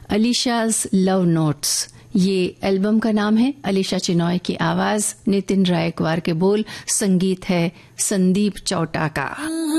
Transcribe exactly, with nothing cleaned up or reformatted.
अलीशाज love notes, ये album का नाम है। अलीशा चिनॉय की आवाज, नितिन रायकवार के बोल, संगीत है संदीप चौटा का।